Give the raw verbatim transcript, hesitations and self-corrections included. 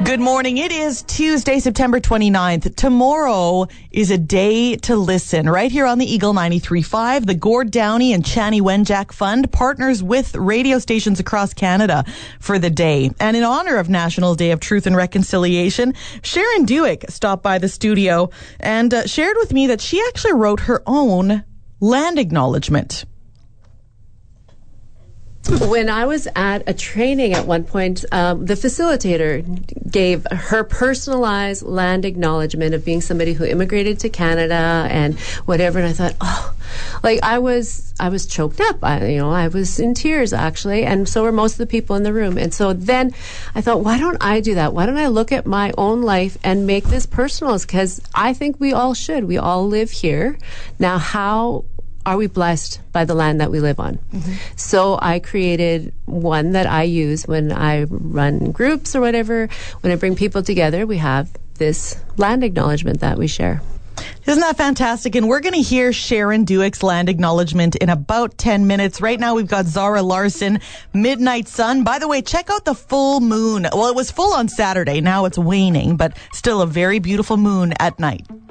Good morning. It is Tuesday, September twenty-ninth. Tomorrow is a day to listen. Right here on the Eagle ninety-three point five, the Gord Downey and Chanie Wenjack Fund partners with radio stations across Canada for the day. And in honor of National Day of Truth and Reconciliation, Sharon Duick stopped by the studio and uh, shared with me that she actually wrote her own land acknowledgement. When I was at a training at one point, um, the facilitator gave her personalized land acknowledgement of being somebody who immigrated to Canada and whatever. And I thought, oh, like I was, I was choked up. I, you know, I was in tears actually, and so were most of the people in the room. And so then I thought, why don't I do that? Why don't I look at my own life and make this personal? Because I think we all should. We all live here. Now, how are we blessed by the land that we live on? Mm-hmm. So I created one that I use when I run groups or whatever. When I bring people together, we have this land acknowledgement that we share. Isn't that fantastic? And we're going to hear Sharon Duick's land acknowledgement in about ten minutes. Right now, we've got Zara Larson, Midnight Sun. By the way, check out the full moon. Well, it was full on Saturday. Now it's waning, but still a very beautiful moon at night.